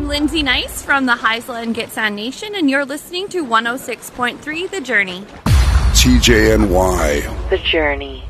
Lindsay Nice from the Haisla and Gitxsan Nation, and you're listening to 106.3 The Journey. TJNY. The Journey.